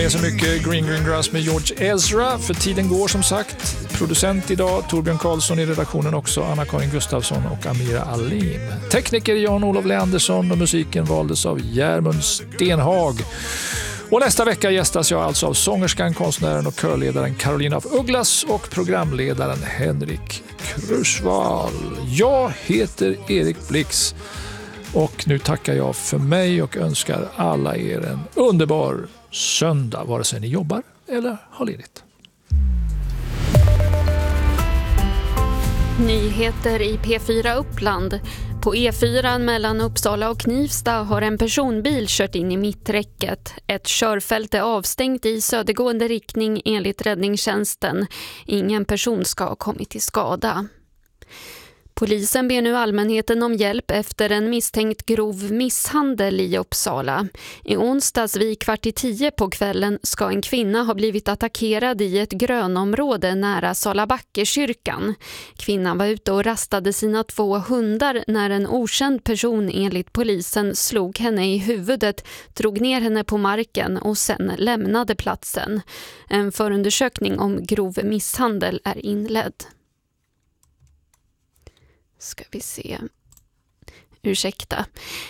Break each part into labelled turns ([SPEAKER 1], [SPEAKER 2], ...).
[SPEAKER 1] Det är så mycket Green Grass med George Ezra, för tiden går som sagt. Producent idag Torbjörn Karlsson, i redaktionen också Anna-Karin Gustafsson och Amira Alim. Tekniker Jan-Olof Leandersson och musiken valdes av Järmund Stenhag. Och nästa vecka gästas jag alltså av sångerskan, konstnären och körledaren Carolina af Ugglas och programledaren Henrik Krusvall. Jag heter Erik Blix och nu tackar jag för mig och önskar alla er en underbar söndag, vare sig ni jobbar eller har ledigt.
[SPEAKER 2] Nyheter i P4 Uppland. På E4 mellan Uppsala och Knivsta har en personbil kört in i mitträcket. Ett körfält är avstängt i södergående riktning enligt räddningstjänsten. Ingen person ska ha kommit till skada. Polisen ber nu allmänheten om hjälp efter en misstänkt grov misshandel i Uppsala. I onsdags vid 9:15 på kvällen ska en kvinna ha blivit attackerad i ett grönområde nära Salabackekyrkan. Kvinnan var ute och rastade sina 2 hundar när en okänd person enligt polisen slog henne i huvudet, drog ner henne på marken och sen lämnade platsen. En förundersökning om grov misshandel är inledd. Ska vi se. Ursäkta.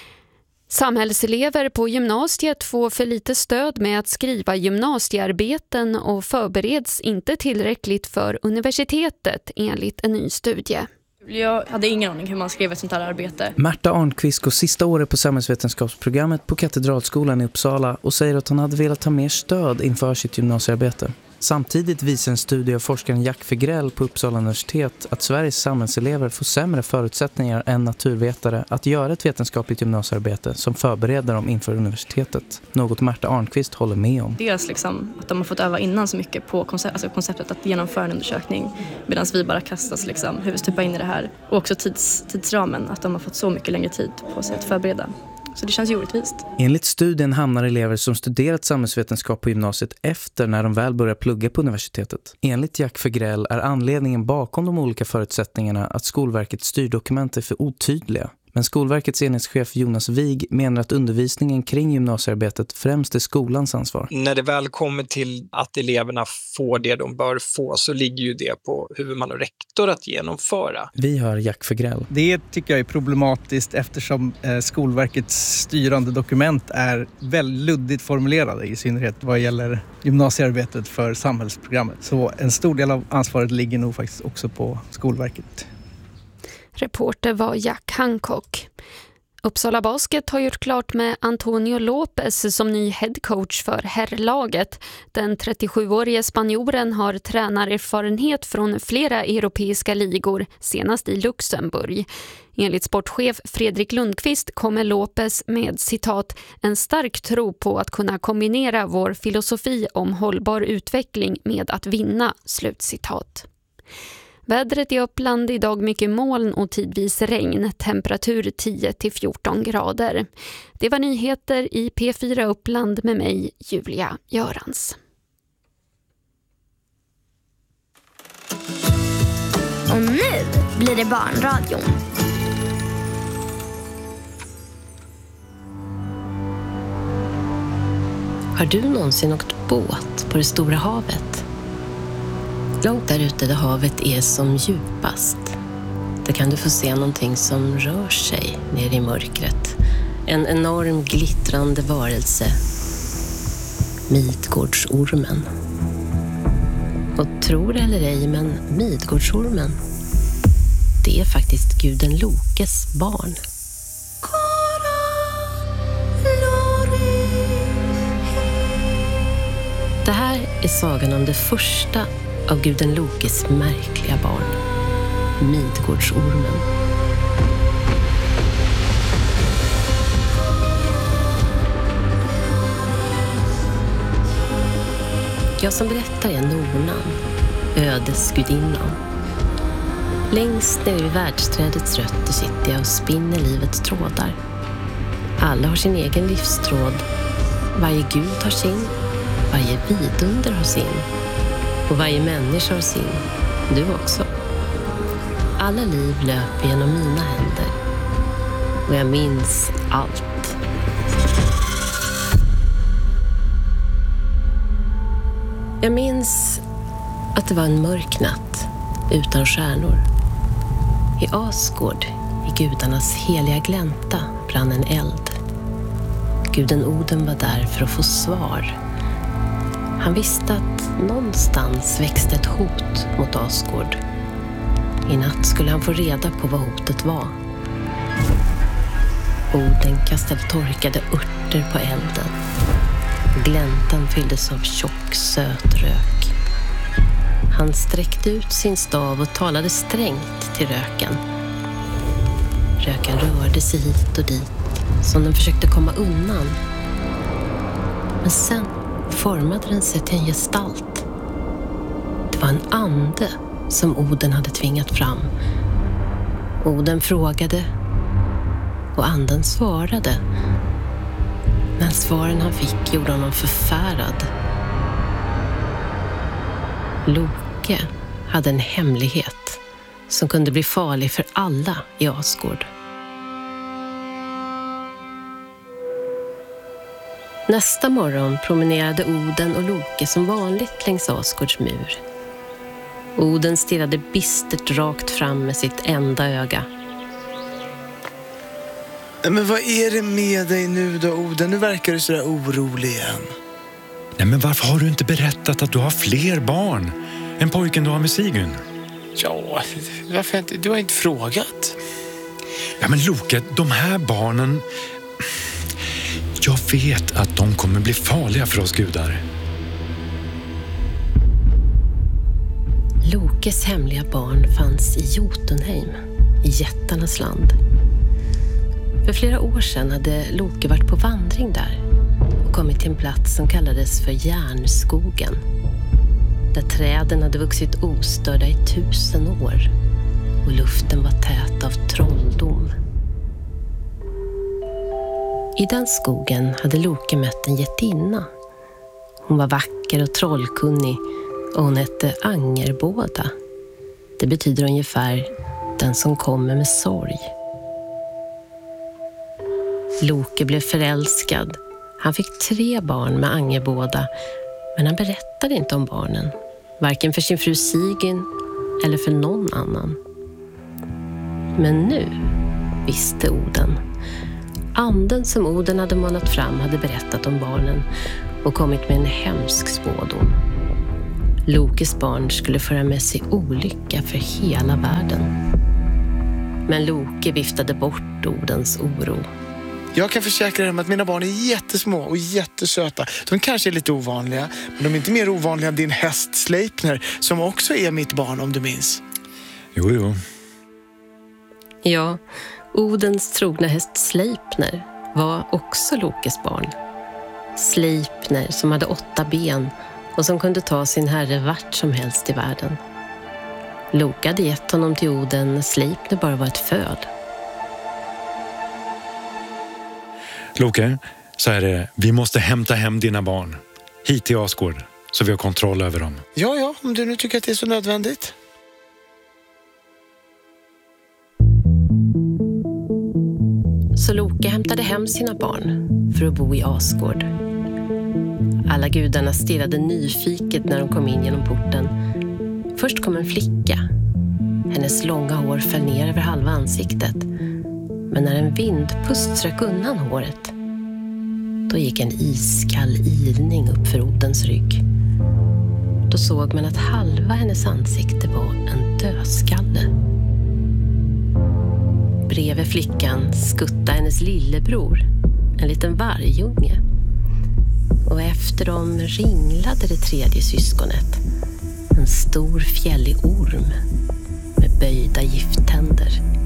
[SPEAKER 2] Samhällselever på gymnasiet får för lite stöd med att skriva gymnasiearbeten och förbereds inte tillräckligt för universitetet enligt en ny studie.
[SPEAKER 3] Jag hade ingen aning hur man skrev ett sånt här arbete.
[SPEAKER 4] Märta Arnqvist går sista året på samhällsvetenskapsprogrammet på Katedralskolan i Uppsala och säger att hon hade velat ta mer stöd inför sitt gymnasiearbete. Samtidigt visar en studie av forskaren Jack Fegrell på Uppsala universitet att Sveriges samhällselever får sämre förutsättningar än naturvetare att göra ett vetenskapligt gymnasiearbete som förbereder dem inför universitetet. Något Märta Arnqvist håller med om.
[SPEAKER 3] Dels liksom att de har fått öva innan så mycket på konceptet att genomföra en undersökning, medan vi bara kastas liksom huvudstupa in i det här. Och också tidsramen, att de har fått så mycket längre tid på sig att förbereda. Så det känns ju orättvist.
[SPEAKER 4] Enligt studien hamnar elever som studerat samhällsvetenskap på gymnasiet efter när de väl börjar plugga på universitetet. Enligt Jack Fegrell är anledningen bakom de olika förutsättningarna att Skolverkets styrdokument är för otydliga. Men Skolverkets enhetschef Jonas Wig menar att undervisningen kring gymnasiearbetet främst är skolans ansvar.
[SPEAKER 5] När det väl kommer till att eleverna får det de bör få så ligger ju det på huvudman och rektor att genomföra.
[SPEAKER 4] Vi hör Jack Fegrell.
[SPEAKER 6] Det tycker jag är problematiskt eftersom Skolverkets styrande dokument är väldigt luddigt formulerade, i synnerhet vad gäller gymnasiearbetet för samhällsprogrammet. Så en stor del av ansvaret ligger nog faktiskt också på Skolverket.
[SPEAKER 2] Reporter var Jack Hancock. Uppsala Basket har gjort klart med Antonio Lopez som ny headcoach för herrlaget. Den 37-årige spanjoren har tränarerfarenhet från flera europeiska ligor, senast i Luxemburg. Enligt sportchef Fredrik Lundqvist kommer Lopez med citat en stark tro på att kunna kombinera vår filosofi om hållbar utveckling med att vinna, slutcitat. Vädret i Uppland idag mycket moln och tidvis regn, temperatur 10-14 grader. Det var nyheter i P4 Uppland med mig, Julia Görans.
[SPEAKER 7] Och nu blir det barnradion.
[SPEAKER 8] Har du någonsin åkt båt på det stora havet? Långt där ute där havet är som djupast. Där kan du få se någonting som rör sig ner i mörkret. En enorm glittrande varelse. Midgårdsormen. Och tror eller ej, men Midgårdsormen, det är faktiskt guden Lokes barn. Det här är sagan om det första av guden Lokes märkliga barn, Midgårdsormen. Jag som berättar är Nornan, ödesgudinnan. Längst ner vid världsträdets rötter sitter jag och spinner livets trådar. Alla har sin egen livstråd. Varje gud har sin, varje vidunder har sin. Och varje människa har sin, du också. Alla liv löper genom mina händer. Och jag minns allt. Jag minns att det var en mörk natt utan stjärnor. I Asgård, i gudarnas heliga glänta, brann en eld. Guden Oden var där för att få svar. Han visste att någonstans växte ett hot mot Asgård. I natt skulle han få reda på vad hotet var. Oden kastade torkade örter på elden. Gläntan fylldes av tjock, söt rök. Han sträckte ut sin stav och talade strängt till röken. Röken rörde sig hit och dit, som den försökte komma undan. Men sen formade den sig till en gestalt. Det var en ande som Oden hade tvingat fram. Oden frågade och anden svarade. Men svaren han fick gjorde honom förfärad. Loke hade en hemlighet som kunde bli farlig för alla i Asgård. Nästa morgon promenerade Oden och Loke som vanligt längs Asgårds mur. Oden stirrade bistert rakt fram med sitt enda öga.
[SPEAKER 9] Men vad är det med dig nu då, Oden? Nu verkar du sådär orolig igen.
[SPEAKER 10] Nej, men varför har du inte berättat att du har fler barn än pojken du har med Sigyn?
[SPEAKER 11] Ja, varför inte? Du har inte frågat.
[SPEAKER 10] Ja, men Loke, de här barnen... Jag vet att de kommer bli farliga för oss gudar.
[SPEAKER 8] Lokes hemliga barn fanns i Jotunheim, i jättarnas land. För flera år sedan hade Loke varit på vandring där och kommit till en plats som kallades för Järnskogen. Där träden hade vuxit ostörda i 1000 år och luften var tät av trolldom. I den skogen hade Loke mött en jättinna. Hon var vacker och trollkunnig och hon hette Angerbåda. Det betyder ungefär den som kommer med sorg. Loke blev förälskad. Han fick 3 barn med Angerbåda, men han berättade inte om barnen. Varken för sin fru Sigyn eller för någon annan. Men nu visste Oden. Anden som Oden hade manat fram hade berättat om barnen och kommit med en hemsk spådom. Lokes barn skulle föra med sig olycka för hela världen. Men Loke viftade bort Odens oro.
[SPEAKER 9] Jag kan försäkra dig om att mina barn är jättesmå och jättesöta. De kanske är lite ovanliga, men de är inte mer ovanliga än din häst Sleipner, som också är mitt barn, om du minns.
[SPEAKER 10] Jo.
[SPEAKER 8] Ja, Odens trogna häst Sleipner var också Lokes barn. Sleipner som hade 8 ben och som kunde ta sin herre vart som helst i världen. Loke hade gett honom till Oden när Sleipner bara var ett föl.
[SPEAKER 10] Loke, så är det. Vi måste hämta hem dina barn. Hit till Asgård, så vi har kontroll över dem.
[SPEAKER 9] Ja, om du nu tycker att det är så nödvändigt.
[SPEAKER 8] Så Loke hämtade hem sina barn för att bo i Asgård. Alla gudarna stirrade nyfiket när de kom in genom porten. Först kom en flicka. Hennes långa hår föll ner över halva ansiktet. Men när en vindpust strök undan håret, då gick en iskall ilning upp för Odens rygg. Då såg man att halva hennes ansikte var en dödskalle. Bredvid flickan skuttade hennes lillebror, en liten vargunge. Och efter dem ringlade det tredje syskonet, en stor fjällig orm med böjda gifttänder.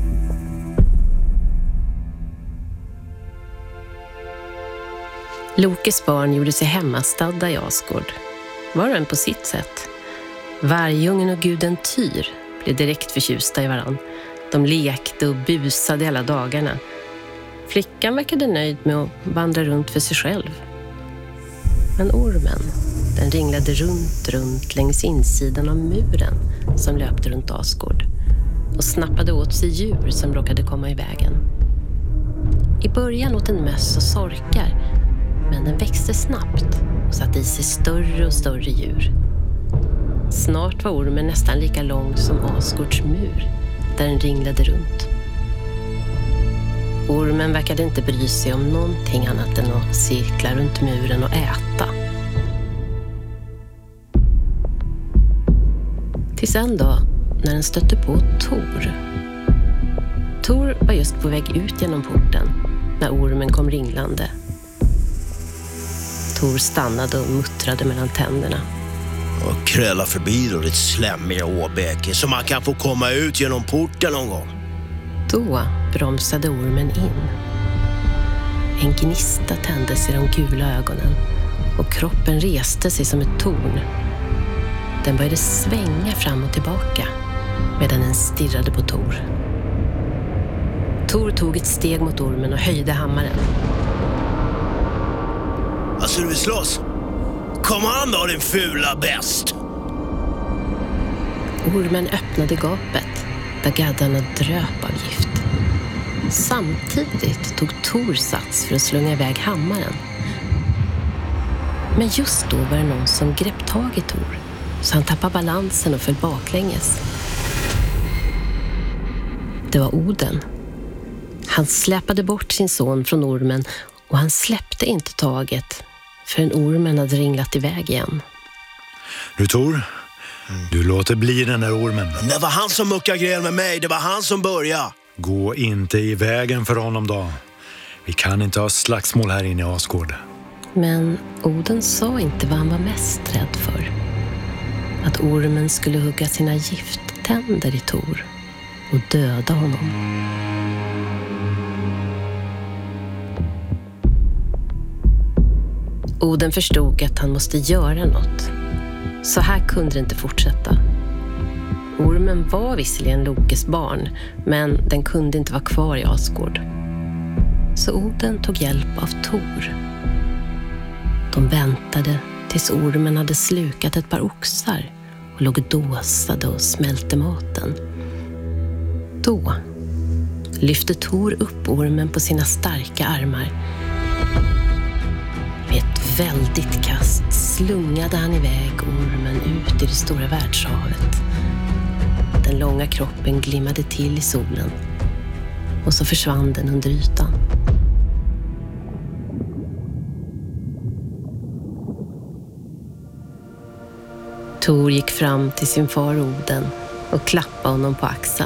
[SPEAKER 8] Lokes barn gjorde sig hemmastadda i Asgård, var och en på sitt sätt. Vargungen och guden Tyr blev direkt förtjusta i varann. De lekte och busade hela dagarna. Flickan verkade nöjd med att vandra runt för sig själv. Men ormen, den ringlade runt längs insidan av muren som löpte runt Asgård och snappade åt sig djur som råkade komma i vägen. I början åt en möss och sorkar, men den växte snabbt och satte i sig större och större djur. Snart var ormen nästan lika lång som Asgårds mur, där den ringlade runt. Ormen verkade inte bry sig om någonting annat än att cirkla runt muren och äta. Tills en dag när den stötte på Tor. Tor var just på väg ut genom porten när ormen kom ringlande. Tor stannade och muttrade mellan tänderna.
[SPEAKER 12] Och kräla förbi då ditt slämmiga åbäke så man kan få komma ut genom porten någon gång.
[SPEAKER 8] Då bromsade ormen in. En gnista tändes i de gula ögonen och kroppen reste sig som ett torn. Den började svänga fram och tillbaka medan den stirrade på Tor. Tor tog ett steg mot ormen och höjde hammaren.
[SPEAKER 12] Alltså du vill slåss? Kom an då din fula bäst!
[SPEAKER 8] Ormen öppnade gapet där gaddarna dröp av gift. Samtidigt tog Tor sats för att slunga iväg hammaren. Men just då var det någon som grepp tag i Tor, så han tappade balansen och föll baklänges. Det var Oden. Han släpade bort sin son från ormen och han släppte inte taget förrän ormen hade ringlat iväg igen.
[SPEAKER 10] Nu Tor, du låter bli den där ormen.
[SPEAKER 12] Men det var han som muckade gräl med mig, det var han som började.
[SPEAKER 10] Gå inte i vägen för honom då. Vi kan inte ha slagsmål här inne i Asgård.
[SPEAKER 8] Men Oden sa inte vad han var mest rädd för. Att ormen skulle hugga sina gifttänder i Tor och döda honom. Oden förstod att han måste göra något. Så här kunde det inte fortsätta. Ormen var visserligen Lokes barn, men den kunde inte vara kvar i Asgård. Så Oden tog hjälp av Tor. De väntade tills ormen hade slukat ett par oxar och låg dåsade och smälte maten. Då lyfte Tor upp ormen på sina starka armar. Med ett väldigt kast slungade han iväg ormen ut i det stora världshavet. Den långa kroppen glimmade till i solen och så försvann den under ytan. Tor gick fram till sin far Oden och klappade honom på axeln.